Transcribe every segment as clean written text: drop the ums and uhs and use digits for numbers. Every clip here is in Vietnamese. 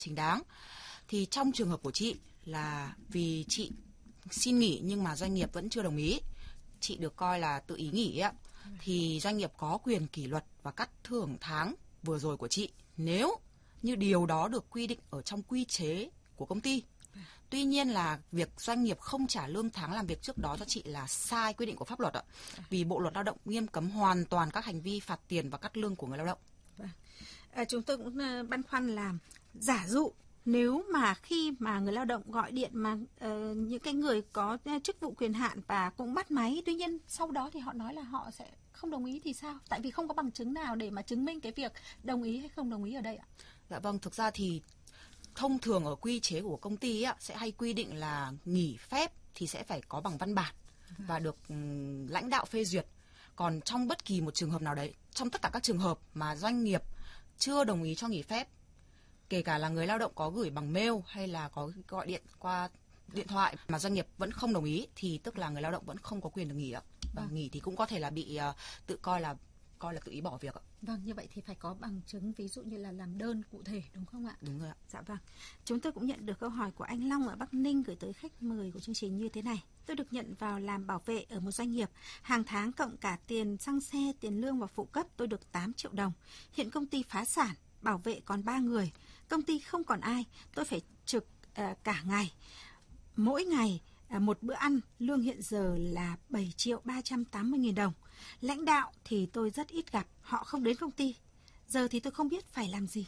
chính đáng. Thì trong trường hợp của chị là vì chị xin nghỉ nhưng mà doanh nghiệp vẫn chưa đồng ý, chị được coi là tự ý nghỉ ạ, thì doanh nghiệp có quyền kỷ luật và cắt thưởng tháng vừa rồi của chị nếu như điều đó được quy định ở trong quy chế của công ty. Tuy nhiên là việc doanh nghiệp không trả lương tháng làm việc trước đó cho chị là sai quy định của pháp luật ạ. Vì Bộ luật Lao động nghiêm cấm hoàn toàn các hành vi phạt tiền và cắt lương của người lao động. Chúng tôi cũng băn khoăn là giả dụ nếu mà khi mà người lao động gọi điện mà những cái người có chức vụ quyền hạn và cũng bắt máy, tuy nhiên sau đó thì họ nói là họ sẽ không đồng ý thì sao? Tại vì không có bằng chứng nào để mà chứng minh cái việc đồng ý hay không đồng ý ở đây ạ. Dạ vâng, thực ra thì thông thường ở quy chế của công ty sẽ hay quy định là nghỉ phép thì sẽ phải có bằng văn bản và được lãnh đạo phê duyệt. Còn trong bất kỳ một trường hợp nào đấy, trong tất cả các trường hợp mà doanh nghiệp chưa đồng ý cho nghỉ phép, kể cả là người lao động có gửi bằng mail hay là có gọi điện qua điện thoại mà doanh nghiệp vẫn không đồng ý, thì tức là người lao động vẫn không có quyền được nghỉ ạ. Và nghỉ thì cũng có thể là bị tự coi là tự ý bỏ việc ạ. Vâng, như vậy thì phải có bằng chứng, ví dụ như là làm đơn cụ thể, đúng không ạ? Đúng rồi ạ. Dạ vâng. Chúng tôi cũng nhận được câu hỏi của anh Long ở Bắc Ninh gửi tới khách mời của chương trình như thế này. Tôi được nhận vào làm bảo vệ ở một doanh nghiệp. Hàng tháng cộng cả tiền xăng xe, tiền lương và phụ cấp tôi được 8 triệu đồng. Hiện công ty phá sản, bảo vệ còn 3 người. Công ty không còn ai, tôi phải trực cả ngày. Mỗi ngày một bữa ăn, lương hiện giờ là 7.380.000 đồng. Lãnh đạo thì tôi rất ít gặp, họ không đến công ty. Giờ thì tôi không biết phải làm gì.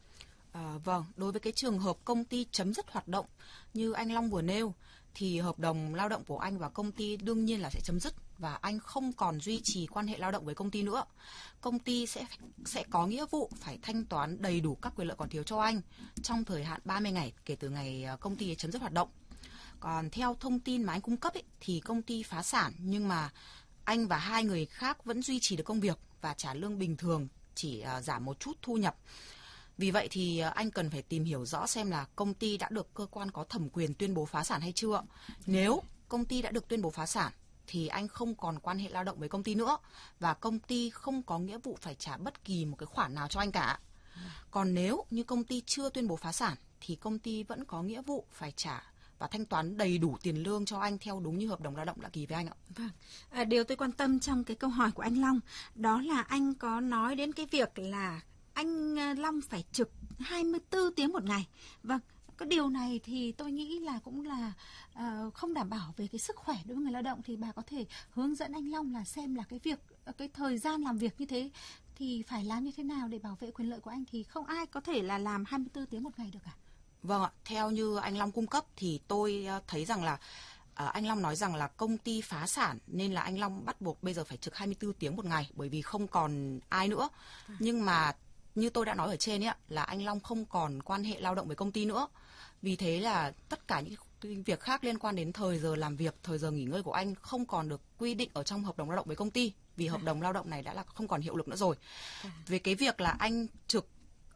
Vâng, đối với cái trường hợp công ty chấm dứt hoạt động như anh Long vừa nêu, thì hợp đồng lao động của anh và công ty đương nhiên là sẽ chấm dứt và anh không còn duy trì quan hệ lao động với công ty nữa. Công ty sẽ có nghĩa vụ phải thanh toán đầy đủ các quyền lợi còn thiếu cho anh trong thời hạn 30 ngày kể từ ngày công ty chấm dứt hoạt động. Còn theo thông tin mà anh cung cấp thì công ty phá sản nhưng mà anh và 2 người khác vẫn duy trì được công việc và trả lương bình thường, chỉ giảm một chút thu nhập. Vì vậy thì anh cần phải tìm hiểu rõ xem là công ty đã được cơ quan có thẩm quyền tuyên bố phá sản hay chưa. Nếu công ty đã được tuyên bố phá sản thì anh không còn quan hệ lao động với công ty nữa và công ty không có nghĩa vụ phải trả bất kỳ một cái khoản nào cho anh cả. Còn nếu như công ty chưa tuyên bố phá sản thì công ty vẫn có nghĩa vụ phải trả và thanh toán đầy đủ tiền lương cho anh theo đúng như hợp đồng lao động đã ký với anh ạ. Vâng. Điều tôi quan tâm trong cái câu hỏi của anh Long đó là anh có nói đến cái việc là anh Long phải trực 24 tiếng một ngày. Vâng, cái điều này thì tôi nghĩ là cũng là không đảm bảo về cái sức khỏe đối với người lao động, thì bà có thể hướng dẫn anh Long là xem là cái thời gian làm việc như thế thì phải làm như thế nào để bảo vệ quyền lợi của anh, thì không ai có thể là làm 24 tiếng một ngày được cả. Vâng ạ, theo như anh Long cung cấp thì tôi thấy rằng là anh Long nói rằng là công ty phá sản nên là anh Long bắt buộc bây giờ phải trực 24 tiếng một ngày bởi vì không còn ai nữa. Nhưng mà như tôi đã nói ở trên là anh Long không còn quan hệ lao động với công ty nữa. Vì thế là tất cả những việc khác liên quan đến thời giờ làm việc, thời giờ nghỉ ngơi của anh không còn được quy định ở trong hợp đồng lao động với công ty, vì hợp đồng lao động này đã là không còn hiệu lực nữa rồi. Về cái việc là anh trực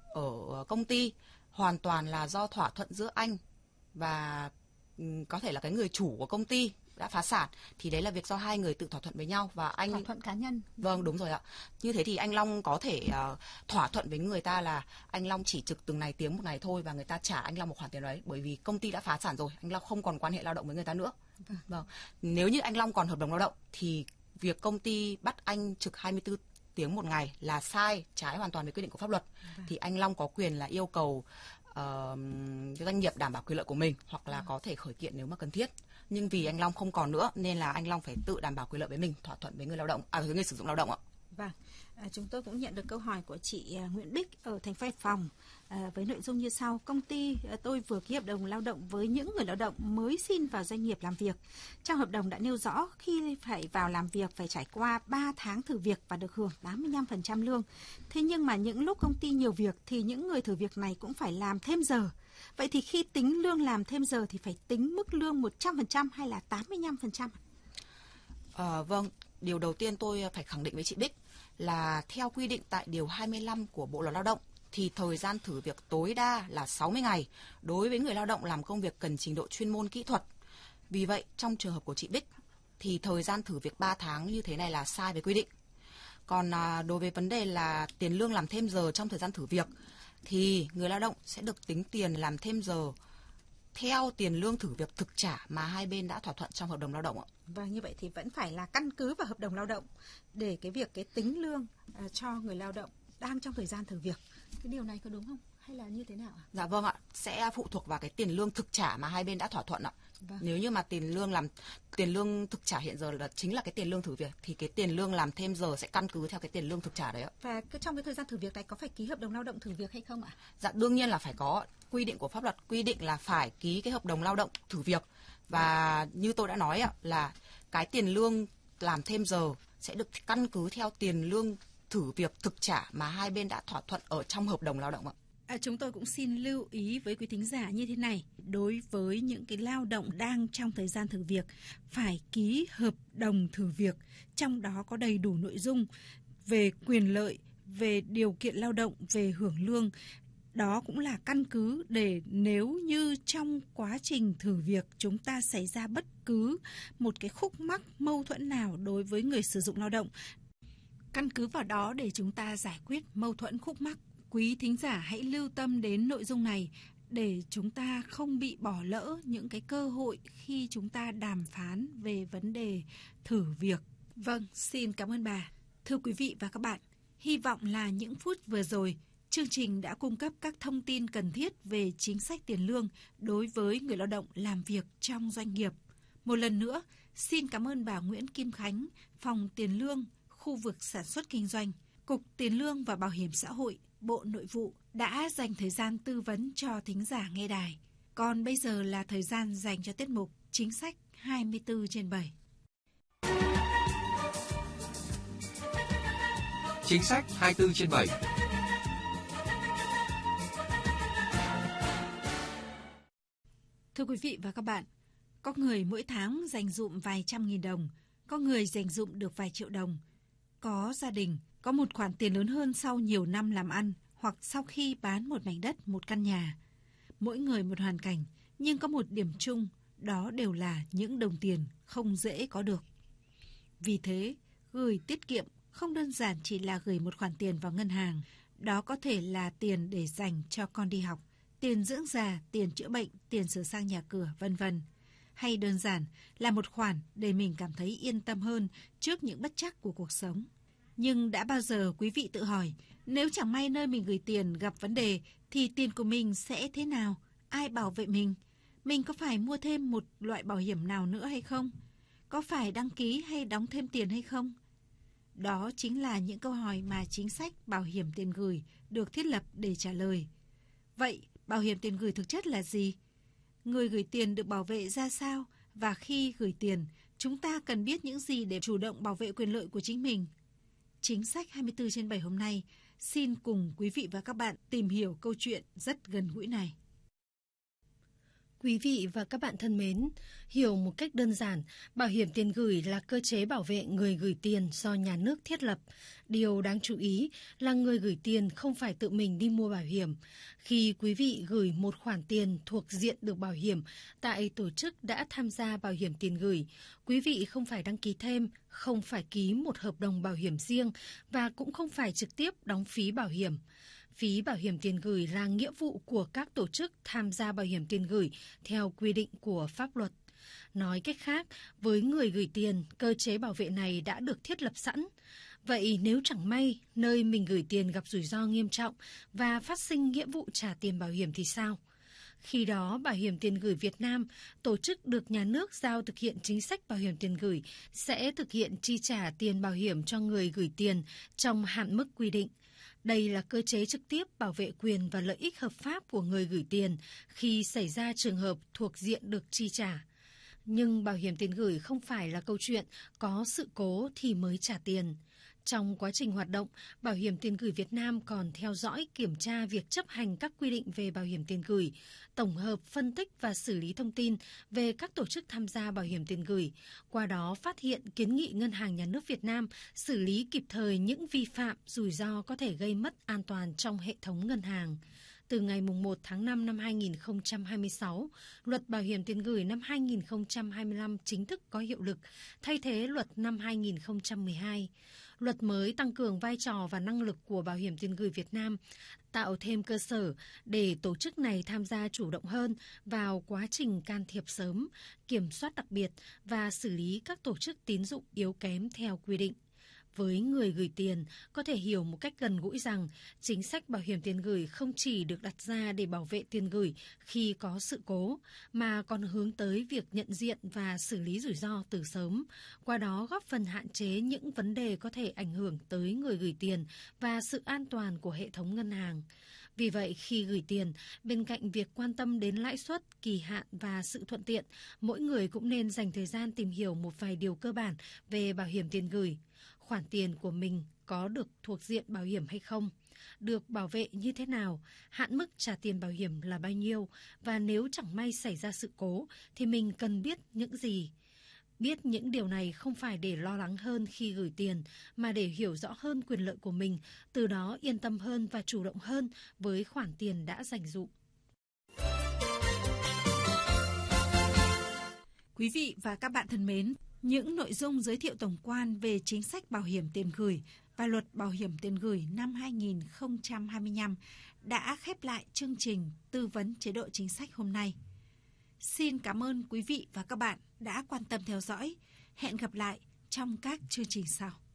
ở công ty hoàn toàn là do thỏa thuận giữa anh và có thể là cái người chủ của công ty đã phá sản, thì đấy là việc do 2 người tự thỏa thuận với nhau và anh thỏa thuận cá nhân. Vâng, đúng rồi ạ. Như thế thì anh Long có thể thỏa thuận với người ta là anh Long chỉ trực từng này tiếng một ngày thôi và người ta trả anh Long một khoản tiền đấy, bởi vì công ty đã phá sản rồi, anh Long không còn quan hệ lao động với người ta nữa. Vâng. Nếu như anh Long còn hợp đồng lao động thì việc công ty bắt anh trực 24 tiếng một ngày là sai, trái hoàn toàn với quy định của pháp luật. Thì anh Long có quyền là yêu cầu doanh nghiệp đảm bảo quyền lợi của mình hoặc là có thể khởi kiện nếu mà cần thiết. Nhưng vì anh Long không còn nữa nên là anh Long phải tự đảm bảo quyền lợi với mình, thỏa thuận với người lao động, với người sử dụng lao động ạ. Vâng, chúng tôi cũng nhận được câu hỏi của chị Nguyễn Bích ở thành phố Hải Phòng với nội dung như sau. Công ty tôi vừa ký hợp đồng lao động với những người lao động mới xin vào doanh nghiệp làm việc. Trong hợp đồng đã nêu rõ khi phải vào làm việc phải trải qua 3 tháng thử việc và được hưởng 85% lương. Thế nhưng mà những lúc công ty nhiều việc thì những người thử việc này cũng phải làm thêm giờ. Vậy thì khi tính lương làm thêm giờ thì phải tính mức lương 100% hay là 85%? Vâng, điều đầu tiên tôi phải khẳng định với chị Bích là theo quy định tại điều 25 của Bộ luật Lao động thì thời gian thử việc tối đa là 60 ngày đối với người lao động làm công việc cần trình độ chuyên môn kỹ thuật. Vì vậy, trong trường hợp của chị Bích thì thời gian thử việc 3 tháng như thế này là sai với quy định. Còn đối với vấn đề là tiền lương làm thêm giờ trong thời gian thử việc thì người lao động sẽ được tính tiền làm thêm giờ theo tiền lương thử việc thực trả mà hai bên đã thỏa thuận trong hợp đồng lao động ạ. Và như vậy thì vẫn phải là căn cứ vào hợp đồng lao động để cái tính lương cho người lao động đang trong thời gian thử việc. Cái điều này có đúng không? Hay là như thế nào ạ? Dạ vâng ạ, sẽ phụ thuộc vào cái tiền lương thực trả mà hai bên đã thỏa thuận ạ. Vâng. Nếu như mà tiền lương thực trả hiện giờ là chính là cái tiền lương thử việc thì cái tiền lương làm thêm giờ sẽ căn cứ theo cái tiền lương thực trả đấy ạ. Và trong cái thời gian thử việc này có phải ký hợp đồng lao động thử việc hay không ạ? Dạ đương nhiên là phải có. Quy định của pháp luật quy định là phải ký cái hợp đồng lao động thử việc. Và như tôi đã nói ạ, là cái tiền lương làm thêm giờ sẽ được căn cứ theo tiền lương thử việc thực trả mà hai bên đã thỏa thuận ở trong hợp đồng lao động ạ. Chúng tôi cũng xin lưu ý với quý thính giả như thế này. Đối với những cái lao động đang trong thời gian thử việc, phải ký hợp đồng thử việc, trong đó có đầy đủ nội dung về quyền lợi, về điều kiện lao động, về hưởng lương. Đó cũng là căn cứ để nếu như trong quá trình thử việc chúng ta xảy ra bất cứ một cái khúc mắc mâu thuẫn nào đối với người sử dụng lao động, căn cứ vào đó để chúng ta giải quyết mâu thuẫn khúc mắc. Quý thính giả hãy lưu tâm đến nội dung này để chúng ta không bị bỏ lỡ những cái cơ hội khi chúng ta đàm phán về vấn đề thử việc. Vâng, xin cảm ơn bà. Thưa quý vị và các bạn, hy vọng là những phút vừa rồi, chương trình đã cung cấp các thông tin cần thiết về chính sách tiền lương đối với người lao động làm việc trong doanh nghiệp. Một lần nữa, xin cảm ơn bà Nguyễn Kim Khánh, Phòng Tiền lương, khu vực sản xuất kinh doanh, Cục Tiền lương và Bảo hiểm xã hội, Bộ Nội vụ đã dành thời gian tư vấn cho thính giả nghe đài. Còn bây giờ là thời gian dành cho tiết mục Chính sách 24/7. Chính sách 24/7. Thưa quý vị và các bạn, có người mỗi tháng dành dụm vài trăm nghìn đồng, có người dành dụm được vài triệu đồng. Có gia đình có một khoản tiền lớn hơn sau nhiều năm làm ăn hoặc sau khi bán một mảnh đất, một căn nhà. Mỗi người một hoàn cảnh, nhưng có một điểm chung, đó đều là những đồng tiền không dễ có được. Vì thế, gửi tiết kiệm không đơn giản chỉ là gửi một khoản tiền vào ngân hàng. Đó có thể là tiền để dành cho con đi học, tiền dưỡng già, tiền chữa bệnh, tiền sửa sang nhà cửa, vân vân. Hay đơn giản là một khoản để mình cảm thấy yên tâm hơn trước những bất trắc của cuộc sống. Nhưng đã bao giờ quý vị tự hỏi, nếu chẳng may nơi mình gửi tiền gặp vấn đề thì tiền của mình sẽ thế nào? Ai bảo vệ mình? Mình có phải mua thêm một loại bảo hiểm nào nữa hay không? Có phải đăng ký hay đóng thêm tiền hay không? Đó chính là những câu hỏi mà chính sách bảo hiểm tiền gửi được thiết lập để trả lời. Vậy, bảo hiểm tiền gửi thực chất là gì? Người gửi tiền được bảo vệ ra sao? Và khi gửi tiền, chúng ta cần biết những gì để chủ động bảo vệ quyền lợi của chính mình? Chính sách 24/7 hôm nay xin cùng quý vị và các bạn tìm hiểu câu chuyện rất gần gũi này. Quý vị và các bạn thân mến, hiểu một cách đơn giản, bảo hiểm tiền gửi là cơ chế bảo vệ người gửi tiền do nhà nước thiết lập. Điều đáng chú ý là người gửi tiền không phải tự mình đi mua bảo hiểm. Khi quý vị gửi một khoản tiền thuộc diện được bảo hiểm tại tổ chức đã tham gia bảo hiểm tiền gửi, quý vị không phải đăng ký thêm, không phải ký một hợp đồng bảo hiểm riêng và cũng không phải trực tiếp đóng phí bảo hiểm. Phí bảo hiểm tiền gửi là nghĩa vụ của các tổ chức tham gia bảo hiểm tiền gửi theo quy định của pháp luật. Nói cách khác, với người gửi tiền, cơ chế bảo vệ này đã được thiết lập sẵn. Vậy nếu chẳng may nơi mình gửi tiền gặp rủi ro nghiêm trọng và phát sinh nghĩa vụ trả tiền bảo hiểm thì sao? Khi đó, Bảo hiểm tiền gửi Việt Nam, tổ chức được nhà nước giao thực hiện chính sách bảo hiểm tiền gửi, sẽ thực hiện chi trả tiền bảo hiểm cho người gửi tiền trong hạn mức quy định. Đây là cơ chế trực tiếp bảo vệ quyền và lợi ích hợp pháp của người gửi tiền khi xảy ra trường hợp thuộc diện được chi trả. Nhưng bảo hiểm tiền gửi không phải là câu chuyện có sự cố thì mới trả tiền. Trong quá trình hoạt động, Bảo hiểm tiền gửi Việt Nam còn theo dõi, kiểm tra việc chấp hành các quy định về bảo hiểm tiền gửi, tổng hợp, phân tích và xử lý thông tin về các tổ chức tham gia bảo hiểm tiền gửi. Qua đó phát hiện, kiến nghị Ngân hàng Nhà nước Việt Nam xử lý kịp thời những vi phạm, rủi ro có thể gây mất an toàn trong hệ thống ngân hàng. Từ ngày 1 tháng 5 năm 2026, Luật Bảo hiểm tiền gửi năm 2025 chính thức có hiệu lực, thay thế luật năm 2012. Luật mới tăng cường vai trò và năng lực của Bảo hiểm tiền gửi Việt Nam, tạo thêm cơ sở để tổ chức này tham gia chủ động hơn vào quá trình can thiệp sớm, kiểm soát đặc biệt và xử lý các tổ chức tín dụng yếu kém theo quy định. Với người gửi tiền, có thể hiểu một cách gần gũi rằng chính sách bảo hiểm tiền gửi không chỉ được đặt ra để bảo vệ tiền gửi khi có sự cố, mà còn hướng tới việc nhận diện và xử lý rủi ro từ sớm, qua đó góp phần hạn chế những vấn đề có thể ảnh hưởng tới người gửi tiền và sự an toàn của hệ thống ngân hàng. Vì vậy, khi gửi tiền, bên cạnh việc quan tâm đến lãi suất, kỳ hạn và sự thuận tiện, mỗi người cũng nên dành thời gian tìm hiểu một vài điều cơ bản về bảo hiểm tiền gửi. Khoản tiền của mình có được thuộc diện bảo hiểm hay không? Được bảo vệ như thế nào? Hạn mức trả tiền bảo hiểm là bao nhiêu? Và nếu chẳng may xảy ra sự cố thì mình cần biết những gì? Biết những điều này không phải để lo lắng hơn khi gửi tiền, mà để hiểu rõ hơn quyền lợi của mình, từ đó yên tâm hơn và chủ động hơn với khoản tiền đã dành dụm. Quý vị và các bạn thân mến, những nội dung giới thiệu tổng quan về chính sách bảo hiểm tiền gửi và luật bảo hiểm tiền gửi năm 2025 đã khép lại chương trình tư vấn chế độ chính sách hôm nay. Xin cảm ơn quý vị và các bạn đã quan tâm theo dõi. Hẹn gặp lại trong các chương trình sau.